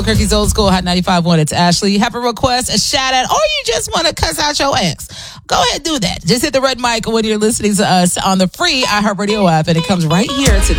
Albuquerque's Old School Hot 95.1. It's Ashley. You have a request, a shout out, or you just want to cuss out your ex. Go ahead and do that. Just hit the red mic when you're listening to us on the free iHeartRadio app, and it comes right here to